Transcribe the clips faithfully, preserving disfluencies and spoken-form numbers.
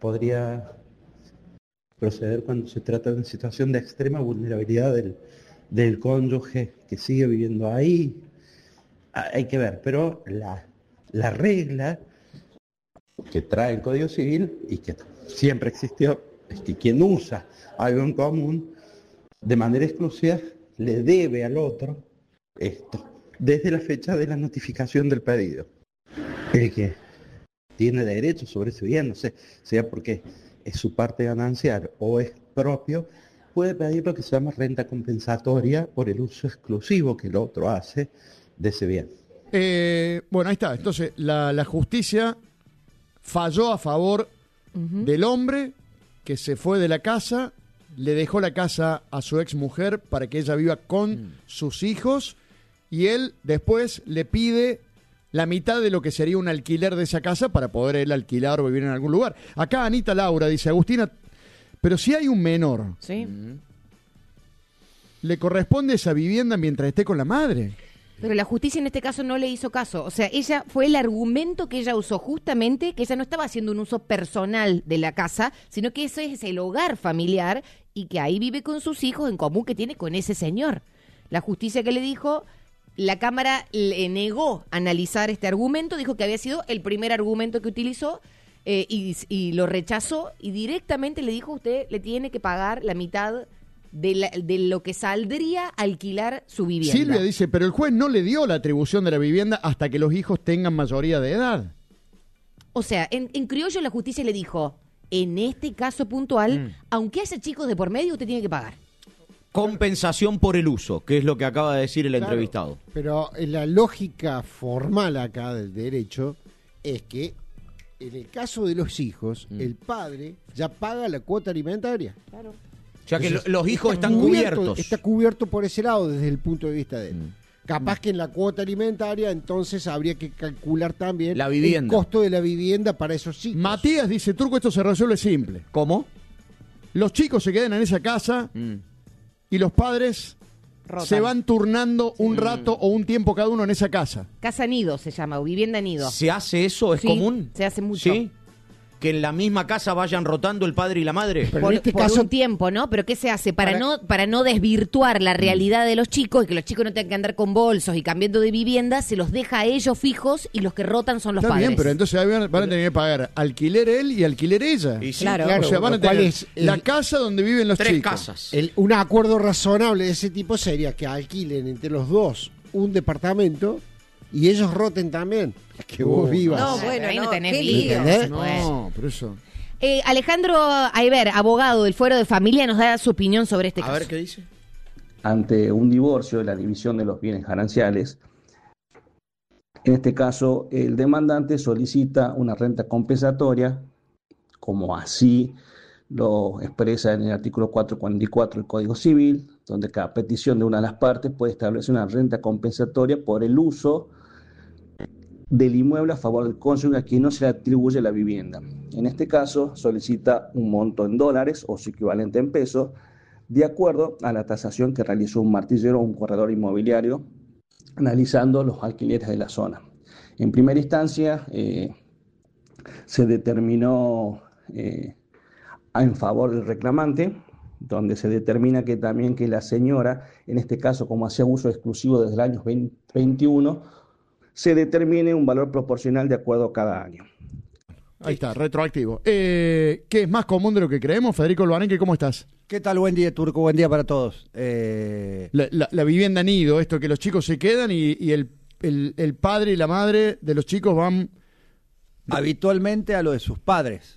podría proceder cuando se trata de una situación de extrema vulnerabilidad del, del cónyuge que sigue viviendo ahí. Hay que ver, pero la, la regla que trae el Código Civil y que siempre existió es que quien usa algo en común de manera exclusiva le debe al otro esto, desde la fecha de la notificación del pedido. El que tiene derecho sobre ese bien, no sé, sea porque es su parte ganancial o es propio, puede pedir lo que se llama renta compensatoria por el uso exclusivo que el otro hace de ese bien. Eh, bueno, ahí está. Entonces, la, la justicia falló a favor uh-huh. del hombre que se fue de la casa, le dejó la casa a su ex mujer para que ella viva con mm. sus hijos, y él después le pide la mitad de lo que sería un alquiler de esa casa para poder él alquilar o vivir en algún lugar. Acá Anita Laura dice, Agustina, pero si hay un menor, ¿sí? ¿le corresponde esa vivienda mientras esté con la madre? Pero la justicia en este caso no le hizo caso. O sea, ella fue el argumento que ella usó justamente, que ella no estaba haciendo un uso personal de la casa, sino que ese es el hogar familiar y que ahí vive con sus hijos en común que tiene con ese señor. La justicia que le dijo, la Cámara le negó analizar este argumento, dijo que había sido el primer argumento que utilizó eh, y, y lo rechazó y directamente le dijo, usted le tiene que pagar la mitad De, la, de lo que saldría a alquilar su vivienda. Silvia dice, pero el juez no le dio la atribución de la vivienda hasta que los hijos tengan mayoría de edad. O sea, en, en criollo la justicia le dijo, en este caso puntual, mm. aunque haya chicos de por medio, usted tiene que pagar. Compensación por el uso, que es lo que acaba de decir el claro, entrevistado. Pero la lógica formal acá del derecho es que en el caso de los hijos, mm. el padre ya paga la cuota alimentaria. Claro. O sea que Entonces, los hijos está están cubierto, cubiertos. Está cubierto por ese lado desde el punto de vista de él. Mm. Capaz mm. que en la cuota alimentaria entonces habría que calcular también la vivienda. el costo de la vivienda para esos hijos. Matías dice, Turco, esto se resuelve simple. ¿Cómo? Los chicos se quedan en esa casa mm. y los padres Rotan. se van turnando un rato mm. o un tiempo cada uno en esa casa. Casa nido se llama, o vivienda nido. ¿Se hace eso? ¿Es sí, común? Se hace mucho. ¿Sí? Que en la misma casa vayan rotando el padre y la madre. Pero por, en este por caso, un tiempo, ¿no? Pero ¿qué se hace? Para, para no para no desvirtuar la realidad de los chicos y que los chicos no tengan que andar con bolsos y cambiando de vivienda, se los deja a ellos fijos y los que rotan son los Está padres. Bien, pero entonces van, van a tener que pagar alquiler él y alquiler ella. Y sí, claro. claro. O sea, van a tener es el, la casa donde viven los tres chicos. casas. El, un acuerdo razonable de ese tipo sería que alquilen entre los dos un departamento y ellos roten también. Que vos uh, vivas. No, bueno, ahí no, no tenés lío. No, por eso... Eh, Alejandro Ayber, abogado del Fuero de Familia, nos da su opinión sobre este a caso. A ver, ¿qué dice? Ante un divorcio de la división de los bienes gananciales, en este caso el demandante solicita una renta compensatoria, como así lo expresa en el artículo cuatrocientos cuarenta y cuatro del Código Civil, donde cada petición de una de las partes puede establecer una renta compensatoria por el uso del inmueble a favor del cónyuge a quien no se le atribuye la vivienda. En este caso, solicita un monto en dólares o su equivalente en pesos, de acuerdo a la tasación que realizó un martillero o un corredor inmobiliario, analizando los alquileres de la zona. En primera instancia, eh, se determinó eh, en favor del reclamante, donde se determina que también que la señora, en este caso, como hacía uso exclusivo desde el año veinte veintiuno, se determine un valor proporcional de acuerdo a cada año. Ahí está, retroactivo. Eh, ¿Qué es más común de lo que creemos? Federico Albarenque, ¿cómo estás? ¿Qué tal? Buen día, Turco. Buen día para todos. Eh... La, la, la vivienda nido, esto que los chicos se quedan y, y el, el, el padre y la madre de los chicos van... habitualmente a lo de sus padres.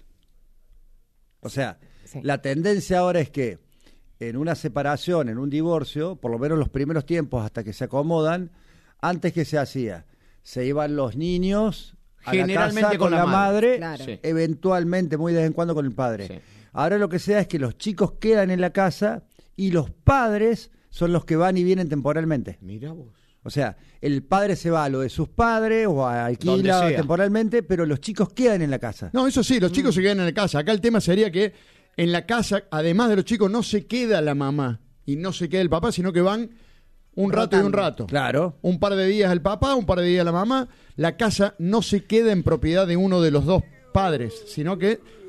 O sea, sí. La tendencia ahora es que en una separación, en un divorcio, por lo menos los primeros tiempos hasta que se acomodan, antes que se hacía, se iban los niños a generalmente la casa con, con la madre, madre claro. Eventualmente, muy de vez en cuando con el padre. Sí. Ahora lo que se da es que los chicos quedan en la casa y los padres son los que van y vienen temporalmente. Mira vos. O sea, el padre se va a lo de sus padres o a alquila temporalmente, pero los chicos quedan en la casa. No, eso sí, los chicos mm. se quedan en la casa. Acá el tema sería que en la casa, además de los chicos, no se queda la mamá y no se queda el papá, sino que van un rato Rotando. y un rato. Claro. Un par de días el papá, un par de días la mamá. La casa no se queda en propiedad de uno de los dos padres, sino que